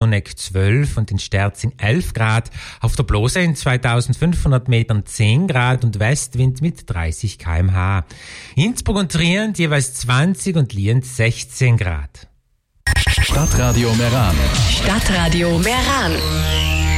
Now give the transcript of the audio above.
Zofroneck 12 und in Sterzing 11 Grad. Auf der Blose in 2500 Metern 10 Grad und Westwind mit 30 km/h. Innsbruck und Trient jeweils 20 und Lienz 16 Grad. Stadtradio Meran. Stadtradio Meran.